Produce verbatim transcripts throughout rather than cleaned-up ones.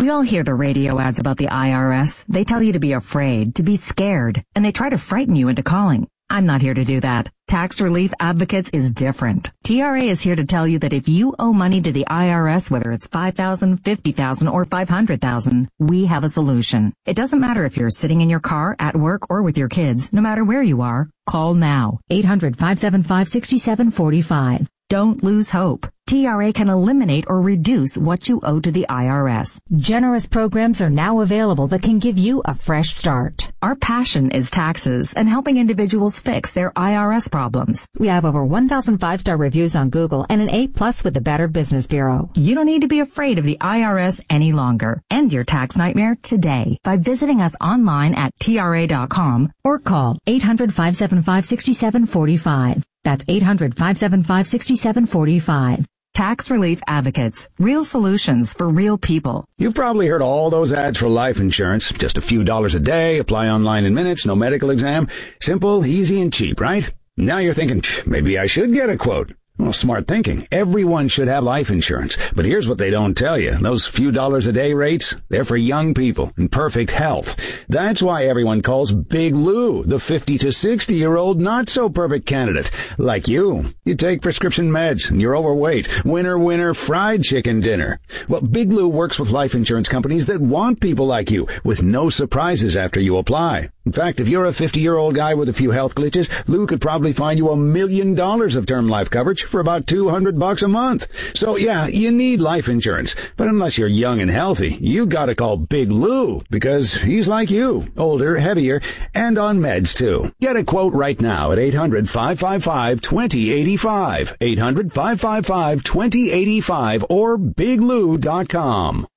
We all hear the radio ads about the I R S. They tell you to be afraid, to be scared, and they try to frighten you into calling. I'm not here to do that. Tax Relief Advocates is different. T R A is here to tell you that if you owe money to the I R S, whether it's five thousand dollars, fifty thousand dollars, or five hundred thousand dollars, we have a solution. It doesn't matter if you're sitting in your car, at work, or with your kids. No matter where you are, call now. eight hundred, five seven five, six seven four five. Don't lose hope. T R A can eliminate or reduce what you owe to the I R S. Generous programs are now available that can give you a fresh start. Our passion is taxes and helping individuals fix their I R S problems. We have over one thousand five-star reviews on Google and an A plus with the Better Business Bureau. You don't need to be afraid of the I R S any longer. End your tax nightmare today by visiting us online at T R A dot com or call eight hundred, five seven five, six seven four five. That's eight hundred, five seven five, six seven four five. Tax Relief Advocates. Real solutions for real people. You've probably heard all those ads for life insurance. Just a few dollars a day, apply online in minutes, no medical exam. Simple, easy, and cheap, right? Now you're thinking, maybe I should get a quote. Well, smart thinking. Everyone should have life insurance. But here's what they don't tell you. Those few dollars a day rates, they're for young people in perfect health. That's why everyone calls Big Lou the fifty to sixty year old not so perfect candidate. Like you. You take prescription meds and you're overweight. Winner, winner, fried chicken dinner. Well, Big Lou works with life insurance companies that want people like you with no surprises after you apply. In fact, if you're a fifty year old guy with a few health glitches, Lou could probably find you a million dollars of term life coverage for about two hundred bucks a month. So yeah, you need life insurance. But unless you're young and healthy, you gotta call Big Lou because he's like you, older, heavier, and on meds too. Get a quote right now at eight hundred, five five five, two zero eight five. eight hundred, five five five, two zero eight five or big lou dot com.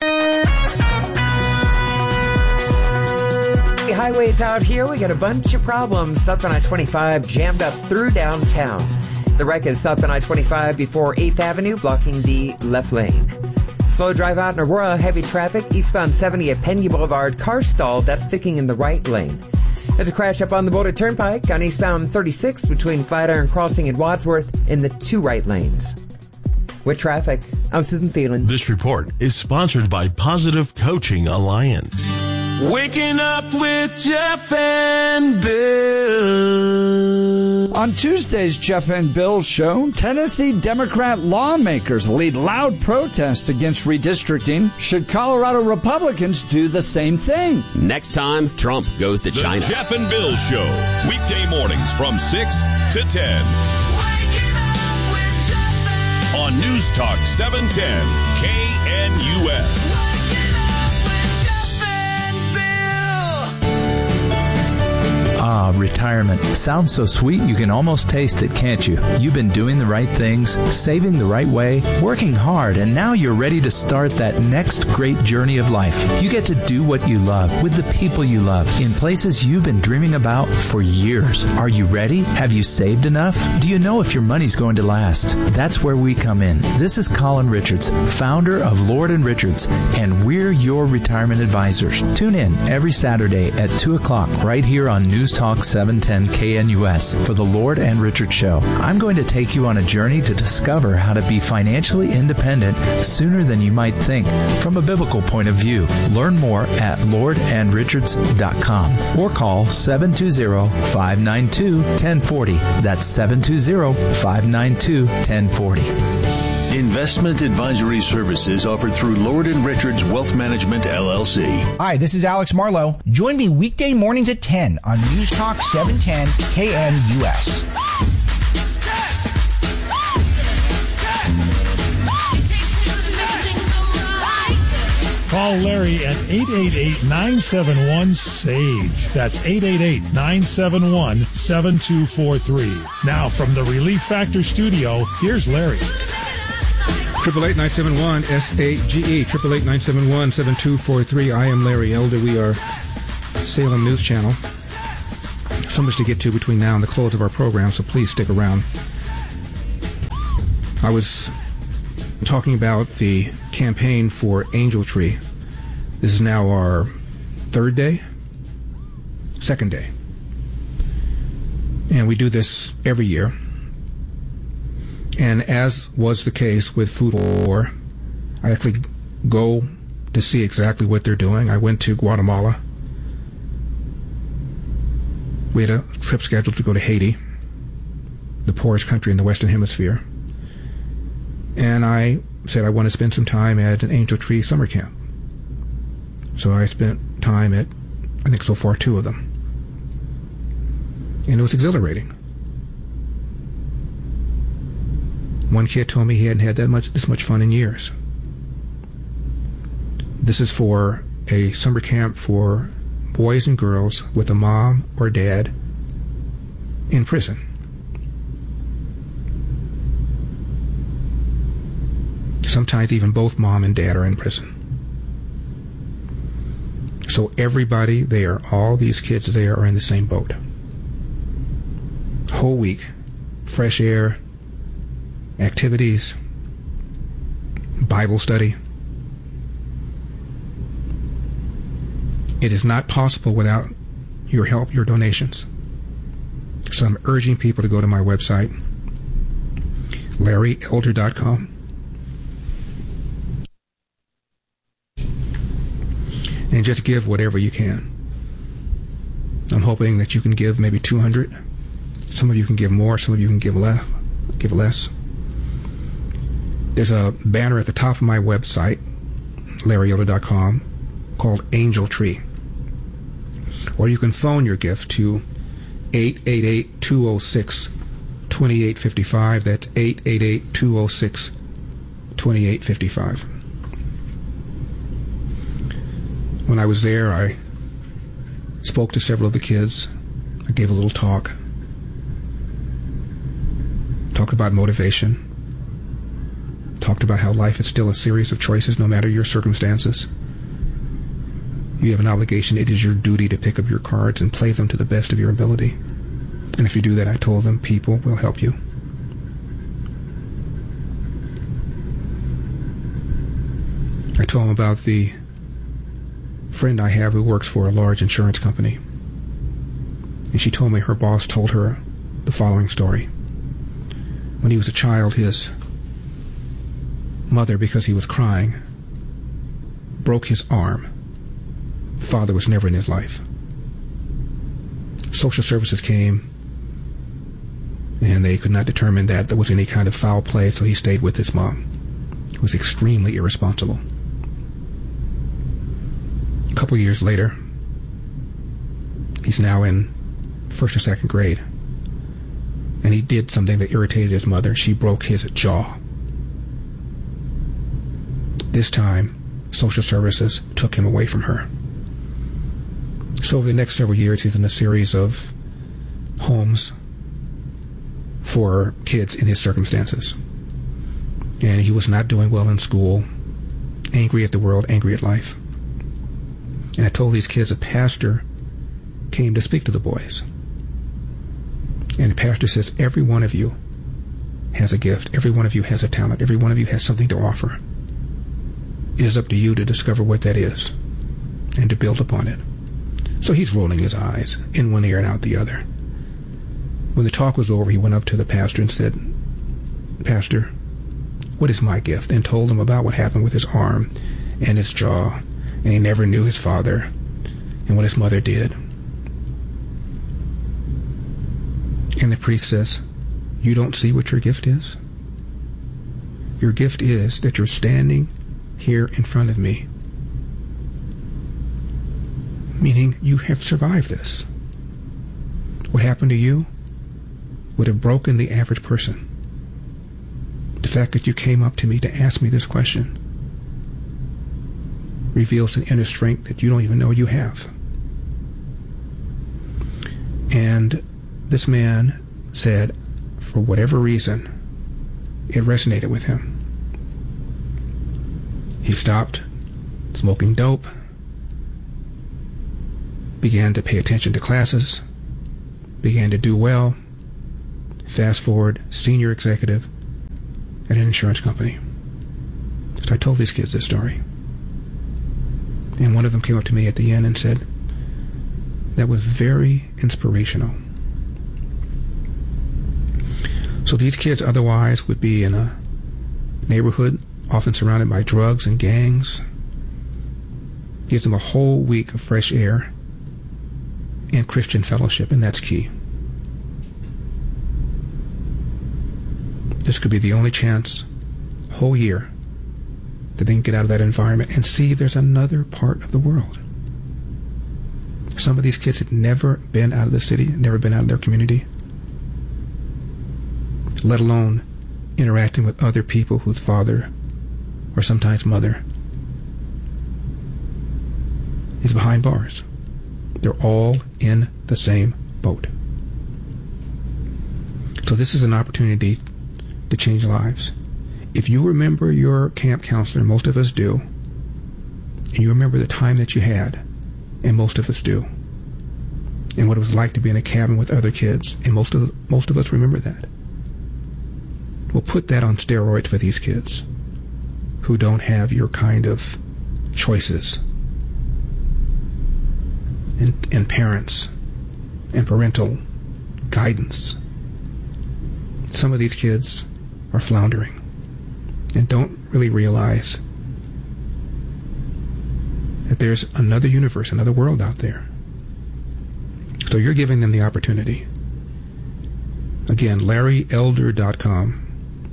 Highways out here, we got a bunch of problems. South on I twenty-five jammed up through downtown. The wreck is south on I twenty-five before eighth Avenue, blocking the left lane. Slow drive out in Aurora, heavy traffic. Eastbound seventy at Pena Boulevard, car stalled. That's sticking in the right lane. There's a crash up on the Boulder Turnpike on eastbound thirty-six between Flatiron Crossing and Wadsworth in the two right lanes. With traffic, I'm Susan Thielen. This report is sponsored by Positive Coaching Alliance. Waking up with Jeff and Bill. On Tuesday's Jeff and Bill show, Tennessee Democrat lawmakers lead loud protests against redistricting. Should Colorado Republicans do the same thing? Next time, Trump goes to the China. Jeff and Bill show, weekday mornings from six to ten. On News Talk seven ten K N U S. Ah, retirement. Sounds so sweet you can almost taste it, can't you? You've been doing the right things, saving the right way, working hard, and now you're ready to start that next great journey of life. You get to do what you love, with the people you love, in places you've been dreaming about for years. Are you ready? Have you saved enough? Do you know if your money's going to last? That's where we come in. This is Colin Richards, founder of Lord and Richards, and we're your retirement advisors. Tune in every Saturday at two o'clock right here on News Talk seven ten K N U S for the Lord and Richard Show. I'm going to take you on a journey to discover how to be financially independent sooner than you might think from a biblical point of view. Learn more at lord and richards dot com or call seven two zero, five nine two, one zero four zero. That's seven two zero, five nine two, one zero four zero. Investment advisory services offered through Lord and Richards Wealth Management, L L C. Hi, this is Alex Marlowe. Join me weekday mornings at ten on News Talk seven ten K N U S. Call Larry at eight eight eight, nine seven one, S A G E. That's eight eight eight, nine seven one, seven two four three. Now from the Relief Factor studio, here's Larry. Triple eight nine seven one S A G E. Triple eight nine seven one seven two four three. I am Larry Elder. We are Salem News Channel. So much to get to between now and the close of our program, so please stick around. I was talking about the campaign for Angel Tree. This is now our third day, second day, and we do this every year. And as was the case with Food for War, I actually go to see exactly what they're doing. I went to Guatemala. We had a trip scheduled to go to Haiti, the poorest country in the Western Hemisphere. And I said I want to spend some time at an Angel Tree summer camp. So I spent time at, I think so far, two of them. And it was exhilarating. One kid told me he hadn't had that much, this much fun in years. This is for a summer camp for boys and girls with a mom or dad in prison. Sometimes even both mom and dad are in prison. So everybody there, all these kids there, are in the same boat. Whole week, fresh air, activities, Bible study. It is not possible without your help, your donations. So I'm urging people to go to my website, larry elder dot com, and just give whatever you can. I'm hoping that you can give maybe two hundred. Some of you can give more. Some of you can give less. Give less. There's a banner at the top of my website, larry elder dot com, called Angel Tree. Or you can phone your gift to eight eight eight, two oh six, two eight five five. That's eight eight eight, two oh six, two eight five five. When I was there, I spoke to several of the kids. I gave a little talk. Talked about motivation. Talked about how life is still a series of choices no matter your circumstances. You have an obligation. It is your duty to pick up your cards and play them to the best of your ability. And if you do that, I told them, people will help you. I told them about the friend I have who works for a large insurance company. And she told me her boss told her the following story. When he was a child, his mother, because he was crying, broke his arm. Father was never in his life. Social services came, and they could not determine that there was any kind of foul play, so he stayed with his mom, who was extremely irresponsible. A couple years later, he's now in first or second grade, and he did something that irritated his mother. She broke his jaw. This time, social services took him away from her. So over the next several years, he's in a series of homes for kids in his circumstances. And he was not doing well in school, angry at the world, angry at life. And I told these kids a pastor came to speak to the boys. And the pastor says, every one of you has a gift. Every one of you has a talent. Every one of you has something to offer. It is up to you to discover what that is and to build upon it. So he's rolling his eyes in one ear and out the other. When the talk was over, he went up to the pastor and said, Pastor, what is my gift? And told him about what happened with his arm and his jaw. And he never knew his father and what his mother did. And the priest says, you don't see what your gift is? Your gift is that you're standing here in front of me. Meaning you have survived this. What happened to you would have broken the average person. The fact that you came up to me to ask me this question reveals an inner strength that you don't even know you have. And this man said, for whatever reason, it resonated with him. He stopped smoking dope, began to pay attention to classes, began to do well. Fast forward, senior executive at an insurance company. So I told these kids this story. And one of them came up to me at the end and said, that was very inspirational. So these kids otherwise would be in a neighborhood often surrounded by drugs and gangs, Gives them a whole week of fresh air and Christian fellowship, and that's key. This could be the only chance whole year that they can get out of that environment and see there's another part of the world. Some of these kids had never been out of the city, never been out of their community, let alone interacting with other people whose father or sometimes mother is behind bars. They're all in the same boat. So this is an opportunity to change lives. If you remember your camp counselor, most of us do, and you remember the time that you had, and most of us do, and what it was like to be in a cabin with other kids, and most of most of us remember that. We'll put that on steroids for these kids who don't have your kind of choices, and, and parents and parental guidance. Some of these kids are floundering and don't really realize that there's another universe, another world out there. So you're giving them the opportunity. Again, larry elder dot com.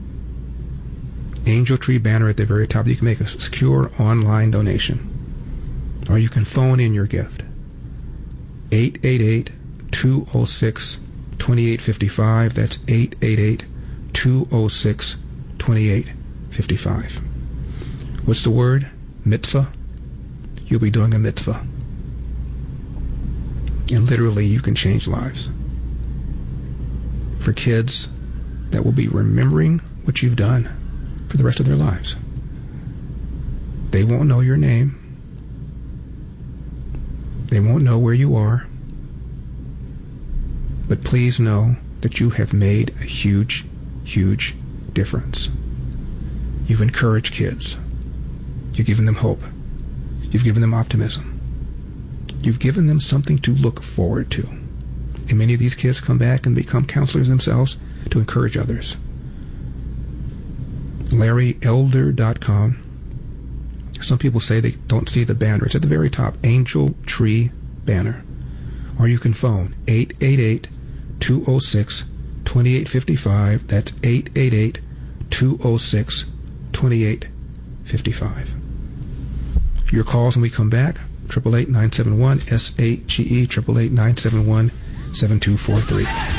Angel Tree banner at the very top. You can make a secure online donation, or you can phone in your gift. eight eight eight, two oh six, two eight five five. That's eight eight eight, two oh six, two eight five five. What's the word? Mitzvah. You'll be doing a mitzvah. And literally, you can change lives. For kids that will be remembering what you've done for the rest of their lives. They won't know your name. They won't know where you are. But please know that you have made a huge, huge difference. You've encouraged kids. You've given them hope. You've given them optimism. You've given them something to look forward to. And many of these kids come back and become counselors themselves to encourage others. larry elder dot com. Some people say they don't see the banner. It's at the very top, Angel Tree banner. Or you can phone eight eight eight, two oh six, two eight five five. That's eight eight eight, two oh six, two eight five five. Your calls when we come back, eight eight eight, nine seven one, S A G E, eight eight eight, nine seven one, seven two four three.